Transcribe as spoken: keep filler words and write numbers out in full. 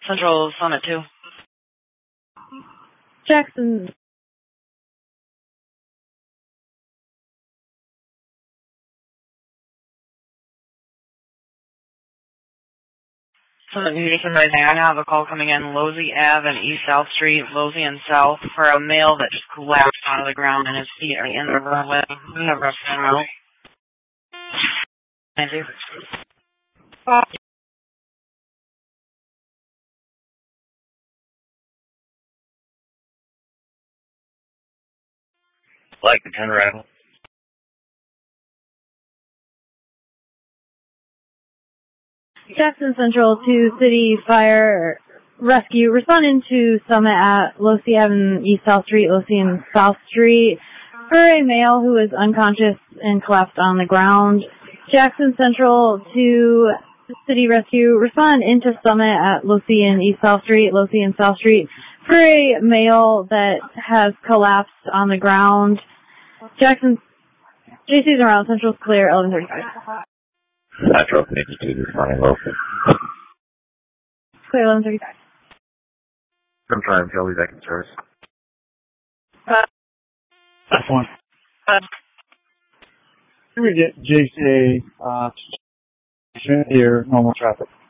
Central Summit two. Jackson. Summit Jason Rising. I have a call coming in Losey Ave and East South Street, Losey and South, for a male that just collapsed out of the ground and his feet are in the roadway. We have rough out. Thank you. Uh, Like the ten arrival. Jackson Central to City Fire Rescue. Responding to Summit at Losey Avenue, East South Street, Losey and South Street for a male who is unconscious and collapsed on the ground. Jackson Central to City Rescue. Respond into Summit at Losey and East South Street, Losey and South Street for a male that has collapsed on the ground. Jackson, J C's around. Central's clear, eleven thirty-five. Central fifty-two, responding local. Clear, eleven thirty-five. I'm trying to tell you that can service. Uh, That's one. uh, Can we get J C A uh, here, normal traffic?